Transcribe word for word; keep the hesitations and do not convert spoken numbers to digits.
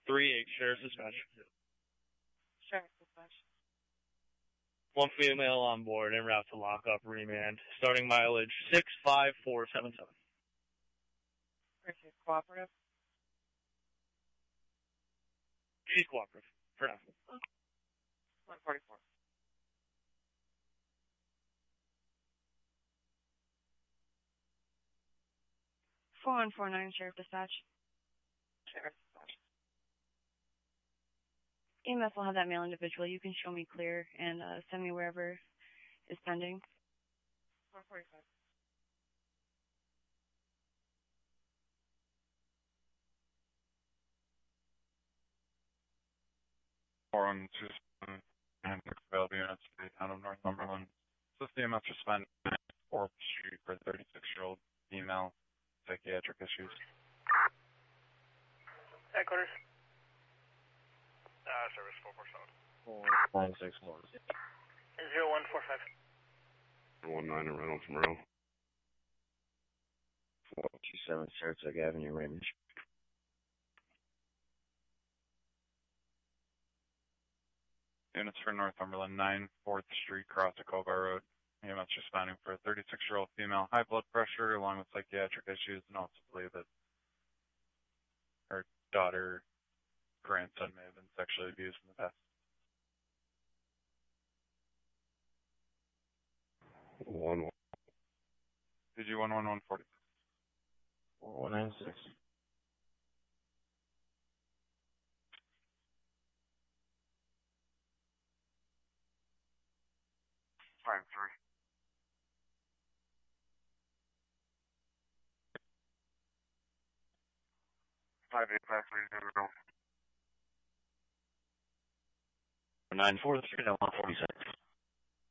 three eight, Sheriff's Dispatch. Sheriff's Dispatch. One female on board en route to lockup remand. Starting mileage six five four seven seven. Appreciate cooperative. She's cooperative, for now. one forty-four. four one four nine, Sheriff Dispatch. Sheriff Dispatch. E M S will have that male individual. You can show me clear and uh, send me wherever is pending. one forty-five. four one two seven and available units to the town of Northumberland. This is the E M S responding to fourth Street for thirty-six-year-old female psychiatric issues. Headquarters. Uh, service four four seven. four nine six one. zero one four five. one nine in Reynolds, Monroe. four two seven, Saratoga Avenue, Raymond. Units for Northumberland, nine fourth Street, Cross Tacoma Road. E M S responding for a thirty-six-year-old female, high blood pressure, along with psychiatric issues, and also believe that her daughter, grandson may have been sexually abused in the past. One one. P G one one one forty. four one nine six. Five three. Five eight five three zero. nine four three one forty six.